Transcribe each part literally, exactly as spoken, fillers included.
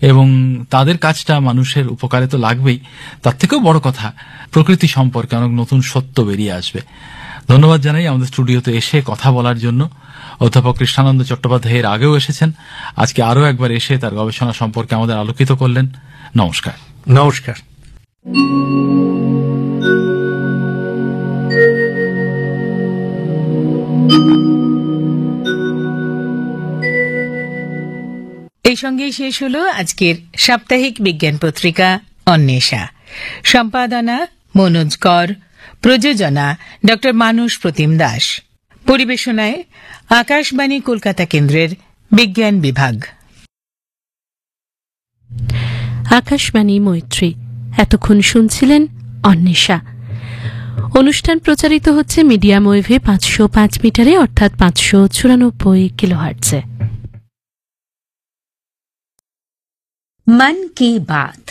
এবং তাদের কাজটা মানুষের উপকারে তো লাগবেই, তার থেকেও বড় কথা প্রকৃতি সম্পর্কে অনেক নতুন সত্য বেরিয়ে আসবে। ধন্যবাদ জানাই আমাদের স্টুডিওতে এসে কথা বলার জন্য। অধ্যাপক কৃষ্ণানন্দ চট্টোপাধ্যায় এর আগেও এসেছেন, আজকে আরও একবার এসে তার গবেষণা সম্পর্কে আমাদের আলোকিত করলেন। নমস্কার। নমস্কার। এই সঙ্গেই শেষ হল আজকের সাপ্তাহিক বিজ্ঞান পত্রিকা অন্বেষা। সম্পাদনা মনোজ কর, প্রযোজনা ডক্টর মানস প্রতিম দাস, পরিবেশনায় আকাশবাণী কলকাতা কেন্দ্রের বিজ্ঞান বিভাগ। আকাশবাণী মৈত্রী। এতক্ষণ শুনছিলেন অন্বেষা। অনুষ্ঠান প্রচারিত হচ্ছে মিডিয়াম ওয়েভে পাঁচশো পাঁচ মিটারে অর্থাৎ পাঁচশো চুরানব্বই কিলোহার্টজে। মন কি বাত,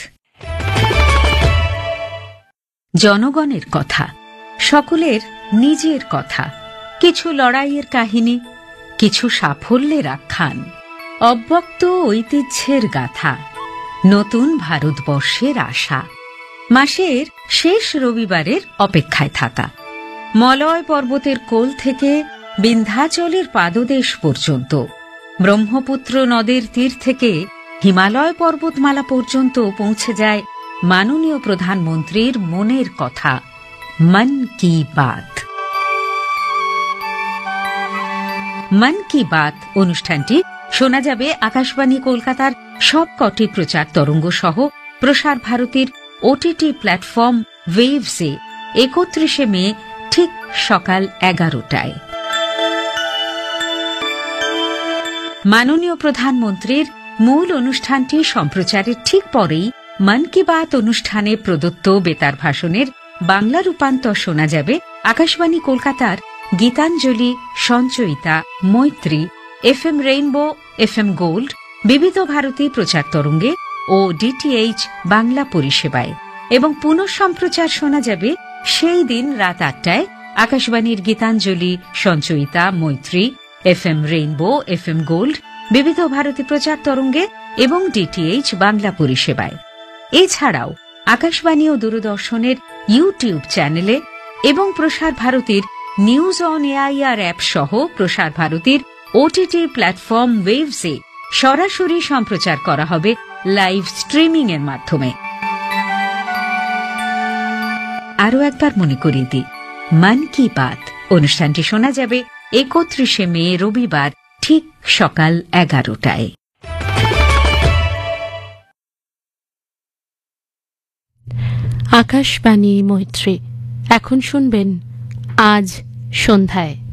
জনগণের কথা, সকলের নিজের কথা, কিছু লড়াইয়ের কাহিনী, কিছু সাফল্যের আখ্যান, অব্যক্ত ঐতিহ্যের গাথা, নতুন ভারতবর্ষের আশা, মাসের শেষ রবিবারের অপেক্ষায় থাকা, মলয় পর্বতের কোল থেকে বিন্ধ্যাচলের পাদদেশ পর্যন্ত, ব্রহ্মপুত্র নদের তীর থেকে হিমালয় পর্বতমালা পর্যন্ত পৌঁছে যায় মাননীয় প্রধানমন্ত্রীর মনের কথা। মন কি বাত। মন কি বাত অনুষ্ঠানটি শোনা যাবে আকাশবাণী কলকাতার সবকটি প্রচার তরঙ্গ সহ প্রসার ভারতীর ওটিটি প্ল্যাটফর্ম ওয়েভসে একত্রিশে মে ঠিক সকাল এগারোটায়। মাননীয় প্রধানমন্ত্রীর মূল অনুষ্ঠানটি সম্প্রচারের ঠিক পরেই মন কি বাত অনুষ্ঠানে প্রদত্ত বেতার ভাষণের বাংলা রূপান্তর শোনা যাবে আকাশবাণী কলকাতার গীতাঞ্জলি, সঞ্চয়িতা, মৈত্রী, F M rainbow, F M gold, বিবিধ ভারতী প্রচার তরঙ্গে ও ডিটিএইচ বাংলা পরিষেবায়, এবং পুনঃ সম্প্রচার শোনা যাবে সেই দিন রাত আটটায় আকাশবাণীর গীতাঞ্জলি, সঞ্চয়িতা, মৈত্রী, F M rainbow, F M gold, বিবিধ ভারতী প্রচার তরঙ্গে এবং ডিটিএইচ বাংলা পরিষেবায়। এছাড়াও আকাশবাণী ও দূরদর্শনের ইউটিউব চ্যানেলে এবং প্রসার ভারতীর নিউজ অন এআইআর অ্যাপ সহ প্রসার ভারতীর ওটিটি প্ল্যাটফর্ম ওয়েভসে সরাসরি সম্প্রচার করা হবে লাইভ স্ট্রিমিং এর মাধ্যমে। আরও একবার মনে করিয়ে দিই, মন কি বাত অনুষ্ঠানটি শোনা যাবে একত্রিশে মে রবিবার ঠিক সকাল এগারোটায়। আকাশবাণী মৈত্রী। এখন শুনবেন আজ সন্ধ্যায়।